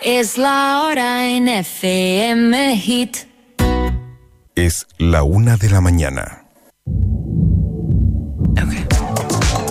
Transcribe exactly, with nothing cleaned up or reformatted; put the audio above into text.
Es la hora en F M Hit. Es la una de la mañana. Okay.